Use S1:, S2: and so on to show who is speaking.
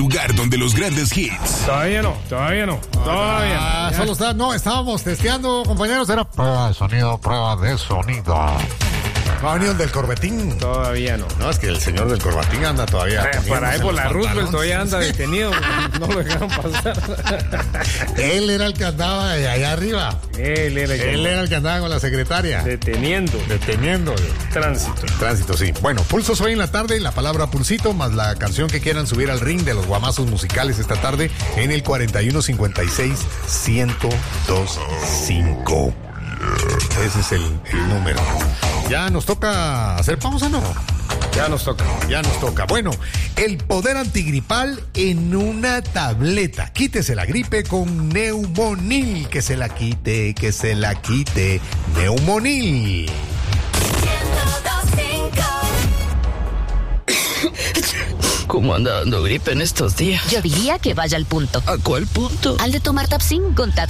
S1: lugar donde los grandes hits.
S2: Todavía no.
S3: Solo estábamos testeando, compañeros. Era prueba de sonido. ¿Va a venir el del Corbetín?
S2: Todavía no.
S3: No, es que el señor del Corbetín anda todavía.
S2: Para ahí por la Roosevelt todavía anda detenido. No lo dejaron pasar.
S3: Él era el que andaba allá arriba.
S2: Él era
S3: el que andaba con la secretaria.
S2: Deteniendo.
S3: Tránsito, sí. Bueno, pulsos hoy en la tarde, la palabra pulsito, más la canción que quieran subir al ring de los guamazos musicales esta tarde en el 4156-1025. Ese es el número. ¿Ya nos toca hacer pausa, no?
S2: Ya nos toca.
S3: Bueno, el poder antigripal en una tableta. Quítese la gripe con Neumonil. Que se la quite. Neumonil.
S4: ¿Cómo anda dando gripe en estos días?
S5: Yo diría que vaya al punto.
S4: ¿A cuál punto?
S5: Al de tomar Tapsin con